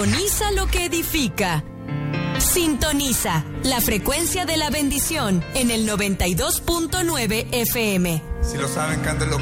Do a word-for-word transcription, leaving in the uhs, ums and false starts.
Sintoniza lo que edifica. Sintoniza la frecuencia de la bendición en el noventa y dos punto nueve F M. Si lo saben, cántenlo